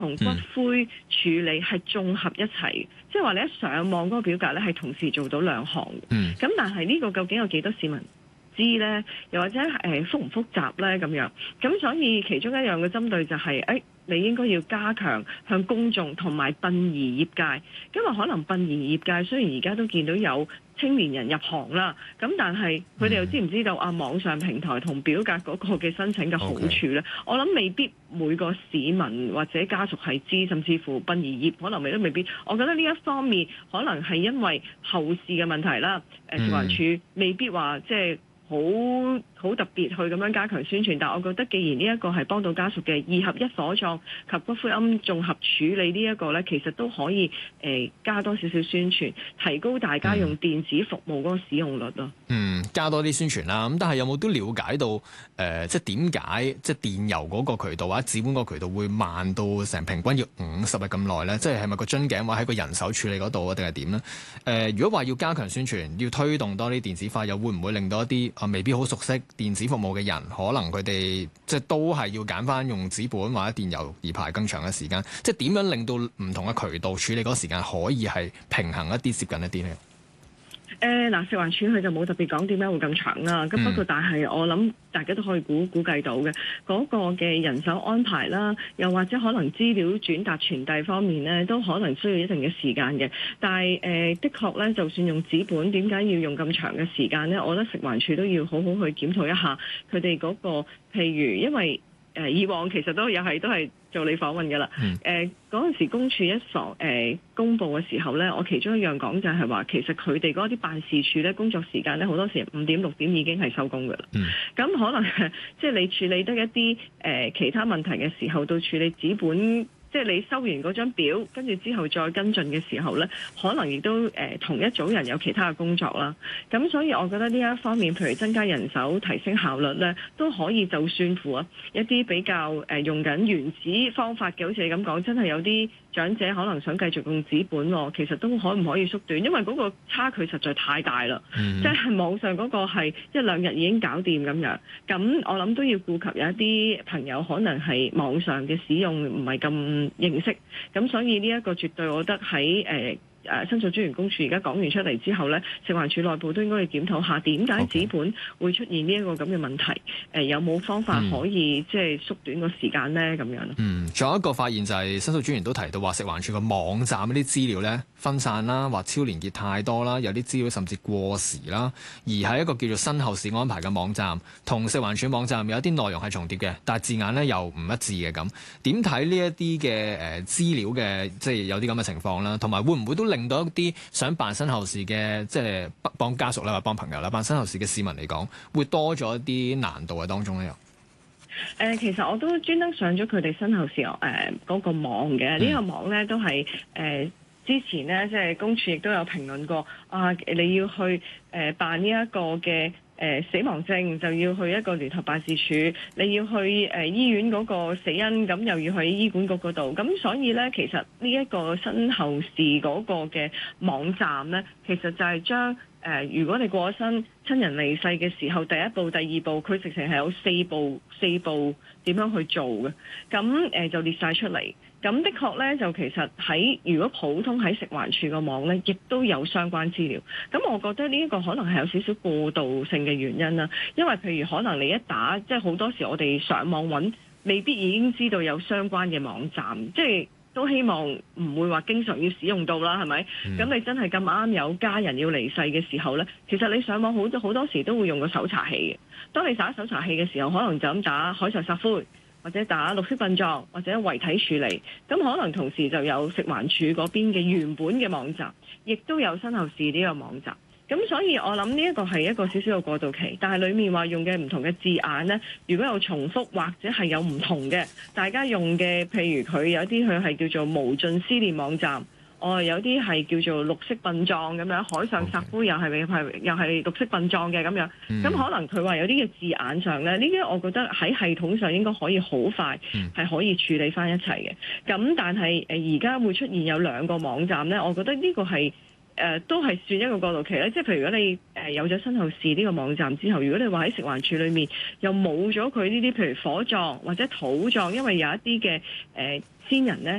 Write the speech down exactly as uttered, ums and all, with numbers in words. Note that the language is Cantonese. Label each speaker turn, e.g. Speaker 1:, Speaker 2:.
Speaker 1: 同骨灰處理係綜合一齊，即係話你一上網嗰個表格咧係同時做到兩項嘅。咁、嗯、但係呢個究竟有幾多市民知呢？又或者誒、呃、複唔複雜呢？咁樣，咁所以其中一樣嘅針對就係、是、誒、哎，你應該要加強向公眾同埋殯儀業界，因為可能殯儀業界雖然而家都見到有青年人入行啦，咁但係佢哋又知唔知道啊網上平台同表格嗰個嘅申請嘅好處呢？Okay. 我諗未必每個市民或者家屬係知，甚至乎殯儀業可能未都未必。我覺得呢一方面可能係因為後事嘅問題啦，誒食環署未必話即係好好特別去咁樣加強宣傳，但係我覺得既然呢一個係幫到家屬嘅二合一火葬及骨灰龕綜合處理呢一個呢，其實都可以誒、呃、加多少少宣傳，提高大家用電子服務嗰個使用率咯。嗯，
Speaker 2: 加多啲宣傳啦。咁但係有冇都了解到誒、呃，即係點解即係電郵嗰個渠道或者紙本個渠道會慢到成平均要五十日咁耐呢？即係係咪個樽頸或喺個人手處理嗰度啊，定係點呢？誒、呃，如果話要加強宣傳，要推動多啲電子化，又會唔會令到一啲啊未必好熟悉電子服務嘅人，可能佢哋即係都係要揀翻用紙本或者電郵而排更長嘅時間？即係點樣令到唔同嘅渠道處理嗰個時間可以係平衡一啲、接近一啲呢？
Speaker 1: 誒嗱、呃，食環署佢就冇特別講點解會咁長啦。咁、嗯、不過但係我諗大家都可以估估計到嘅嗰、嗰個嘅人手安排啦，又或者可能資料轉達傳遞方面呢，都可能需要一定嘅時間嘅。但係誒、呃，的確咧，就算用紙本，點解要用咁長嘅時間呢？我覺得食環署都要好好去檢討一下佢哋嗰個，譬如因為誒、呃、以往其實都又係都係做你訪問㗎啦。誒嗰陣時公署一所誒、呃、公佈嘅時候咧，我其中一樣講就係話，其實佢哋嗰啲辦事處咧，工作時間咧，好多時五點六點已經係收工㗎啦。咁、嗯、可能即係你處理得一啲誒、呃、其他問題嘅時候，到處理紙本。即係你收完嗰張表，跟住之後再跟進嘅時候呢，可能亦都誒、呃、同一組人有其他嘅工作啦。咁所以我覺得呢一方面，譬如增加人手、提升效率呢，都可以就算乎啊一啲比較誒、呃、用緊原子方法嘅，好似你咁講，真係有啲長者可能想繼續用紙本喎，其實都可唔可以縮短？因為嗰個差距實在太大啦。嗯、即係網上嗰個係一兩日已經搞掂咁樣。咁我諗都要顧及有一啲朋友可能係網上嘅使用唔係咁認識，咁所以呢一個絕對我覺得喺誒誒申訴專員公署而家講完出嚟之後呢，食環署內部都應該要檢討下點解紙本會出現呢一個咁嘅問題，誒 Okay.、呃、有冇方法可以、嗯、即係縮短個時間呢？咁樣。
Speaker 2: 嗯，仲有一個發現就係申訴專員都提到話，食環署個網站嗰啲資料呢分散啦，或超連結太多啦，有啲資料甚至過時啦，而喺一個叫做身後事安排嘅網站，同食環署網站有一啲內容係重疊嘅，但係字眼呢又唔一致嘅咁。點睇呢一啲嘅誒資料嘅，即係有啲咁嘅情況啦，同埋會唔會都令到一啲想辦身後事嘅，即係幫家屬啦，或者幫朋友啦，辦身後事嘅市民嚟講，會多咗一啲難度喺當中咧？又誒、
Speaker 1: 呃，其實我都專登上咗佢哋身後事誒嗰、呃那個網嘅，呢、嗯、個網咧都係誒、呃、之前咧即係公署亦都有評論過啊，你要去誒、呃、辦呢一個嘅。誒、呃、死亡證就要去一個聯合辦事處，你要去誒、呃、醫院嗰個死因，咁又要去醫管局嗰度，咁所以呢，其實呢一個身後事嗰個嘅網站呢，其實就係將誒如果你過咗身親人離世嘅時候，第一步、第二步，佢直情係有四步四步點樣去做嘅，咁誒、呃、就列晒出嚟。咁的確咧，就其實喺如果普通喺食環署個網咧，亦都有相關資料。咁我覺得呢一個可能係有少少過渡性嘅原因啦。因為譬如可能你一打，即係好多時我哋上網揾，未必已經知道有相關嘅網站，即係都希望唔會話經常要使用到啦，係咪？咁、嗯、你真係咁啱有家人要離世嘅時候咧，其實你上網好多好多時都會用個搜查器嘅。當你打搜查器嘅時候，可能就咁打海上撒灰，或者打綠色殯葬，或者遺體處理，咁可能同時就有食環署嗰邊嘅原本嘅網站，亦都有身後事呢個網站。咁所以我諗呢一個係一個少少嘅過渡期，但係裡面話用嘅唔同嘅字眼呢，如果有重複或者係有唔同嘅，大家用嘅，譬如佢有啲佢係叫做無盡思念網站。哦，有啲係叫做綠色殯葬咁樣，海上撒灰又係咪係又係綠色殯葬嘅咁樣？咁、嗯、可能佢話有啲嘅字眼上咧，呢啲我覺得喺系統上應該可以好快係可以處理翻一齊嘅。咁但係誒而家會出現有兩個網站咧，我覺得呢個係誒、 呃、都係算一個過渡期咧。即係譬如如果你誒有咗身後事呢個網站之後，如果你話喺食環署裏面又冇咗佢呢啲譬如火葬或者土葬，因為有一啲嘅誒先人咧